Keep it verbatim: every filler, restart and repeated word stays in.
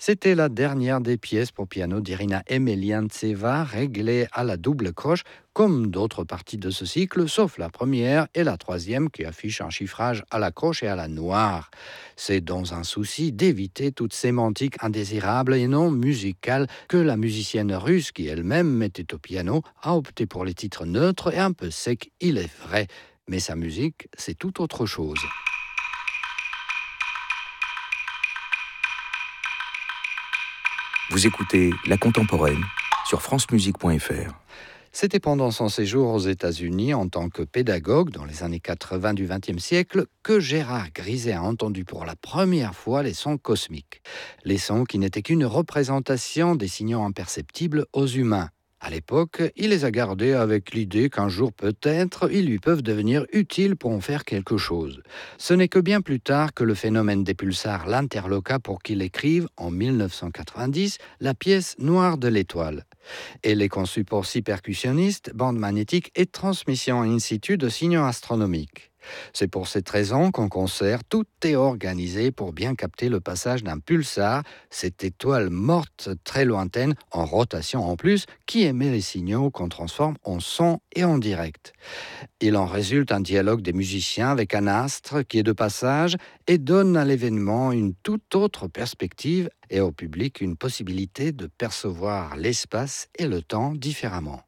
C'était la dernière des pièces pour piano d'Irina Emeliantseva, réglée à la double croche, comme d'autres parties de ce cycle, sauf la première et la troisième qui affichent un chiffrage à la croche et à la noire. C'est dans un souci d'éviter toute sémantique indésirable et non musicale que la musicienne russe, qui elle-même était au piano, a opté pour les titres neutres et un peu secs, il est vrai. Mais sa musique, c'est tout autre chose. Vous écoutez La Contemporaine sur francemusique point f r. C'était pendant son séjour aux États-Unis en tant que pédagogue dans les années quatre-vingts du vingtième siècle que Gérard Griset a entendu pour la première fois les sons cosmiques. Les sons qui n'étaient qu'une représentation des signaux imperceptibles aux humains. À l'époque, il les a gardés avec l'idée qu'un jour peut-être ils lui peuvent devenir utiles pour en faire quelque chose. Ce n'est que bien plus tard que le phénomène des pulsars l'interloqua pour qu'il écrive, en mille neuf cent quatre-vingt-dix, la pièce Noire de l'étoile. Elle est conçue pour six percussionnistes, bande magnétique et transmission in situ de signaux astronomiques. C'est pour cette raison qu'en concert, tout est organisé pour bien capter le passage d'un pulsar, cette étoile morte très lointaine, en rotation en plus, qui émet les signaux qu'on transforme en son et en direct. Il en résulte un dialogue des musiciens avec un astre qui est de passage et donne à l'événement une toute autre perspective et au public une possibilité de percevoir l'espace et le temps différemment.